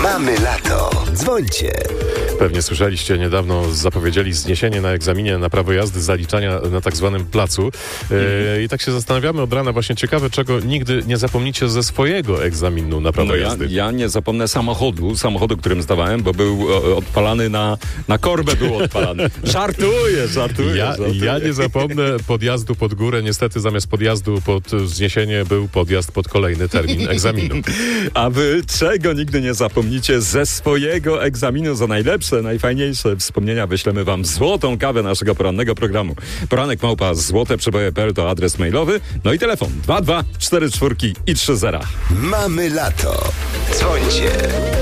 Mamy lato. Dzwońcie. Pewnie słyszeliście, niedawno zapowiedzieli zniesienie na egzaminie na prawo jazdy zaliczania na tak zwanym placu. I tak się zastanawiamy od rana, właśnie ciekawe, czego nigdy nie zapomnicie ze swojego egzaminu na prawo jazdy. Ja nie zapomnę samochodu, którym zdawałem, bo był odpalany na korbę był odpalany. Żartuję. Ja nie zapomnę podjazdu pod górę. Niestety zamiast podjazdu pod zniesienie był podjazd pod kolejny termin egzaminu. A wy czego nigdy nie zapomnicie ze swojego egzaminu? Za najlepsze, najfajniejsze wspomnienia wyślemy wam złotą kawę naszego porannego programu. Poranek@złoteprzeboje.pl to adres mailowy. No i telefon 2244 i 30. Mamy lato. Dzwońcie.